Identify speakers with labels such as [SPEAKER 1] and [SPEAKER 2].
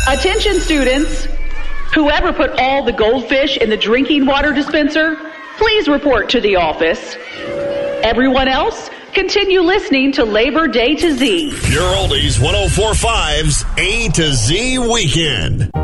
[SPEAKER 1] Attention students, whoever put all the goldfish in the drinking water dispenser, please report to the office. Everyone else, continue listening to Labor Day to Z.
[SPEAKER 2] Your Oldies 104.5's A to Z Weekend.